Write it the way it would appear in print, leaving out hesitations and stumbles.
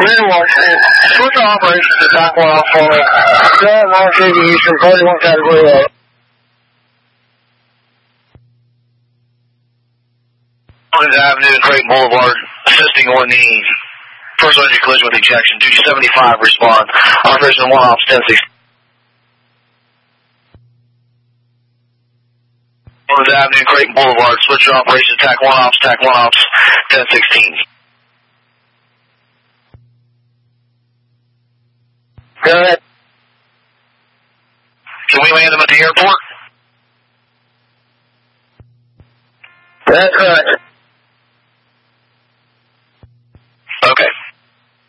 Switch operations to TAC 1 Ops for Grand Long City Eastern, 41 Category A. Avenue and Creighton Boulevard, assisting on the first energy collision with ejection. Duty 75, respond. Operation 1 Ops 1060. Avenue and Creighton Boulevard, switch your operation, TAC 1 Ops 1016. Go ahead. Can we land them at the airport? That's correct.